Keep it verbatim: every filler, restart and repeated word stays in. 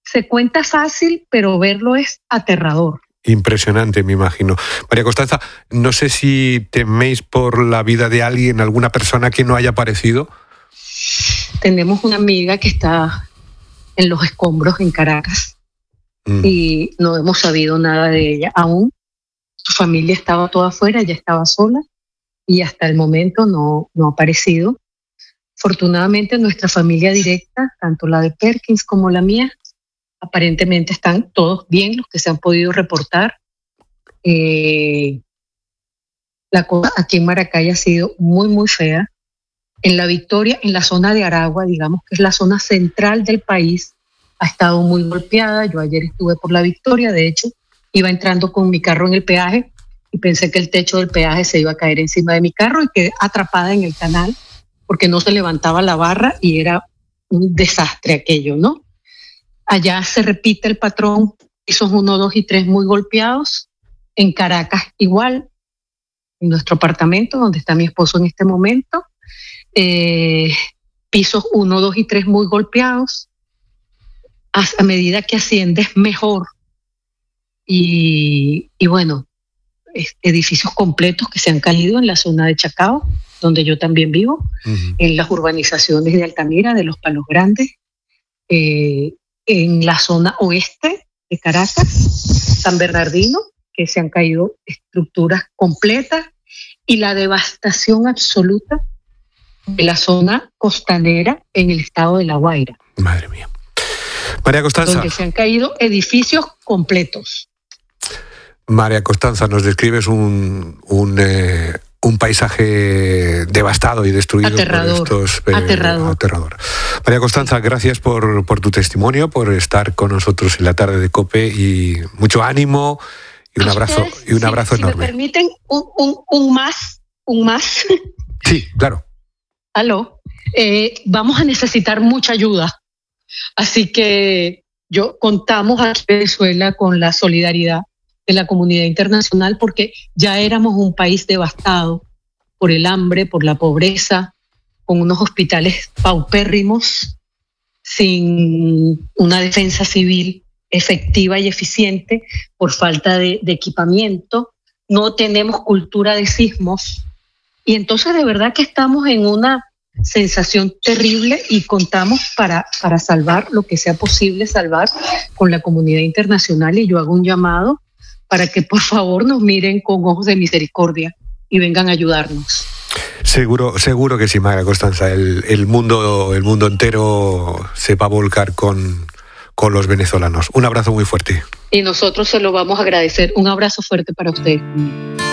se cuenta fácil, pero verlo es aterrador. Impresionante, me imagino. María Constanza, no sé si teméis por la vida de alguien, alguna persona que no haya aparecido. Tenemos una amiga que está en los escombros en Caracas mm. y no hemos sabido nada de ella aún. Su familia estaba toda afuera, ella estaba sola y hasta el momento no, no ha aparecido. Afortunadamente nuestra familia directa, tanto la de Perkins como la mía, aparentemente están todos bien, los que se han podido reportar. Eh, la cosa aquí en Maracay ha sido muy, muy fea. En La Victoria, en la zona de Aragua, digamos que es la zona central del país, ha estado muy golpeada. Yo ayer estuve por La Victoria, de hecho, iba entrando con mi carro en el peaje y pensé que el techo del peaje se iba a caer encima de mi carro y quedé atrapada en el canal porque no se levantaba la barra y era un desastre aquello, ¿no? Allá se repite el patrón, pisos uno, dos y tres muy golpeados. En Caracas igual, en nuestro apartamento donde está mi esposo en este momento, eh, pisos uno, dos y tres muy golpeados. A, a medida que asciendes mejor. Y, y bueno, edificios completos que se han caído en la zona de Chacao, donde yo también vivo, uh-huh. en las urbanizaciones de Altamira, de Los Palos Grandes, eh, en la zona oeste de Caracas, San Bernardino, que se han caído estructuras completas, y la devastación absoluta de la zona costanera en el estado de La Guaira. Madre mía. María Constanza. Donde se han caído edificios completos. María Constanza, nos describes un, un, eh, un paisaje devastado y destruido aterrador, por estos... Eh, aterrador. aterrador. María Constanza, gracias por, por tu testimonio, por estar con nosotros en la tarde de COPE y mucho ánimo y un abrazo, y un abrazo si, enorme. Si me permiten un, un, un más, un más. Sí, claro. Aló, eh, vamos a necesitar mucha ayuda. Así que yo contamos aquí en Venezuela con la solidaridad de la comunidad internacional porque ya éramos un país devastado por el hambre, por la pobreza, con unos hospitales paupérrimos, sin una defensa civil efectiva y eficiente, por falta de, de equipamiento. No tenemos cultura de sismos y entonces de verdad que estamos en una sensación terrible y contamos para, para salvar lo que sea posible salvar con la comunidad internacional, y yo hago un llamado para que por favor nos miren con ojos de misericordia y vengan a ayudarnos. Seguro, seguro que sí, María Constanza. El, el mundo, el mundo entero se va a volcar con, con los venezolanos. Un abrazo muy fuerte. Y nosotros se lo vamos a agradecer. Un abrazo fuerte para ustedes.